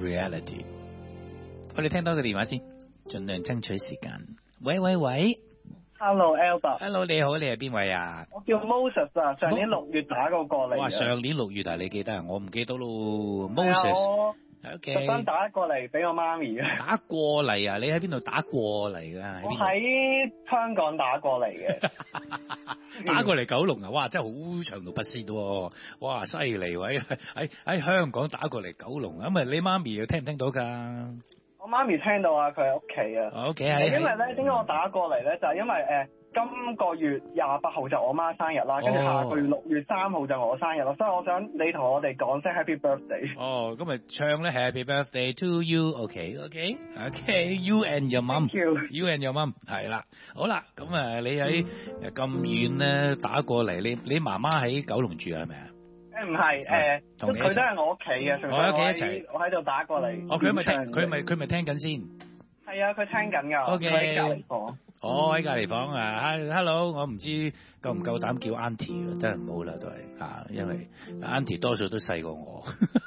reality。我哋聽多個電話先，盡量爭取時間。喂喂喂 ，Hello Albert， Hello 你好，你係邊位啊？ 我叫 Moses 啊，上年6月打過嚟。 哇，上年6月啊，你記得啊？我唔記得咯。Moses。 特登打過嚟俾我媽咪嘅。 打過嚟啊？你喺邊度打過嚟㗎？ 我喺香港打過嚟嘅。 打過嚟九龍啊！哇，真係好長途跋涉喎！哇，犀利喎！喺香港打過嚟九龍，咁啊，你媽咪又聽唔聽到㗎？ 我媽咪聽到啊，佢喺屋企啊。 OK， 因為咧，點解我打過嚟咧？就係因為今個月28號就我媽生日啦，跟住下個月6月3號就我生日啦，所以我想你同我哋講聲 Happy Birthday。 哦，咁咪唱咧 Happy Birthday to you，OK，You and your mum，You and your mum， 係啦，好啦，咁啊，你喺咁遠咧打過嚟，你媽媽喺九龍住係咪啊？ 唔係，佢都係我屋企嘅，我喺屋企一齊，我喺度打過嚟。 哦，佢咪聽緊先？ 係啊，佢聽緊㗎。 OK。 喺隔離房。 喺隔離房啊 ，Hello， 我唔知夠唔夠膽叫 Auntie， 真係唔好啦，都係因為 Auntie 多數都細過我。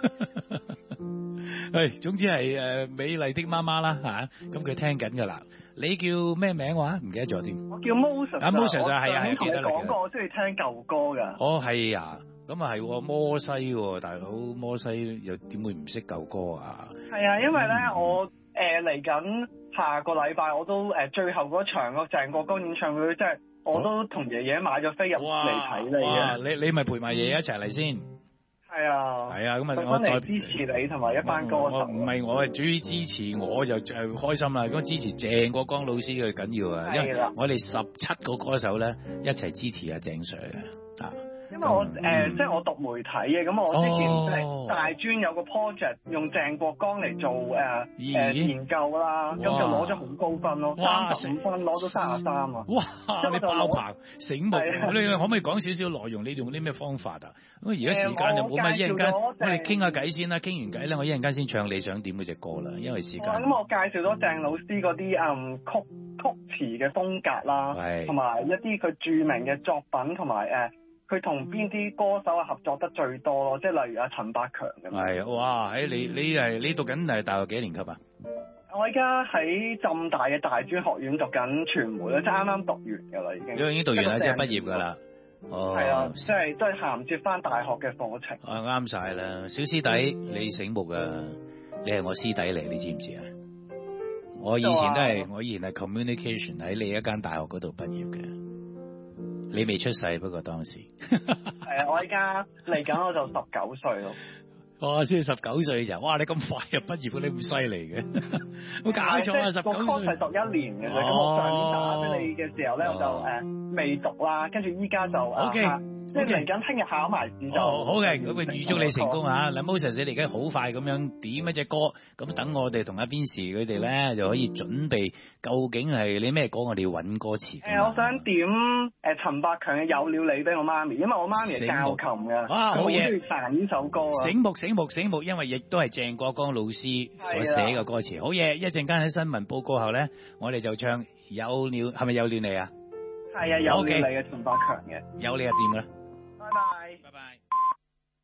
總之係美麗的媽媽啦咁佢聽緊㗎啦。你叫咩名話？唔記得咗添。 我叫 Moses。 Moses 係啊，記得啦。 我講過我中意聽舊歌㗎。 係啊，咁啊係喎，摩西喎，大佬，摩西又點會唔識舊歌啊？ 係啊，因為咧我嚟緊下個禮拜我都最後嗰場個鄭國江演唱會，即係我都同爺爺買咗飛入嚟睇你嘅。你咪陪埋爺爺一齊嚟先。係啊，咁啊，我嚟支持你同埋一班歌手。 唔係我係主要支持，我就開心啦。咁支持鄭國江老師嘅緊要啊，因為我哋17個歌手咧一齊支持阿鄭 Sir 嘅。 因為我即係我讀媒體嘅，咁我之前即係大專有個 project 用鄭國江嚟做研究啦，咁就攞咗好高分咯，35分攞到33啊！ 哇，你爆棚醒目，你可唔可以講少少內容？你用啲咩方法啊？咁而家時間就冇乜，一陣間我哋傾下偈先啦，傾完偈咧，我一陣間先唱你想點嗰隻歌啦，因為時間。 咁我介紹咗鄭老師嗰啲曲詞嘅風格啦，同埋一啲佢著名嘅作品，同埋佢同邊啲歌手合作得最多咯？即係例如阿陳百強咁。 係，哇！你讀緊大學幾年級啊？ 我而家喺浸大嘅大專學院讀緊傳媒啦，即係啱啱讀完㗎啦，已經。已經讀完啦，即係畢業㗎啦。係啊，即係都係銜接翻大學嘅課程。 啱晒啦，小師弟，你醒目㗎，你係我師弟嚟，你知唔知啊？我以前係 communication 喺你一間大學嗰度畢業嘅。你未出世，不過當時係啊，我而家嚟緊我就19歲咯。 哇，先19歲就，哇！你咁快就畢業，你咁犀利嘅，冇搞錯啊！19歲個 course 係讀1年嘅啫。咁我上年打俾你嘅時候咧，我就未讀啦，跟住依家就即係嚟緊聽日考埋試就。好嘅，咁預祝你成功嚇。嗱 Moses 你而家好快咁樣點一隻歌，咁等我哋同阿 Vincy 佢哋咧就可以準備，究竟係你咩歌？我哋要揾歌詞。我想點陳百強嘅有了你俾我媽咪，因為我媽咪係教琴嘅，好中意彈呢首歌啊。醒目，因為亦都係鄭國江老師所寫嘅歌詞。好嘢，一陣間喺新聞報過後咧，我哋就唱有了，係咪有了你啊？係啊，有了你嘅陳百強嘅。有你係點嘅咧？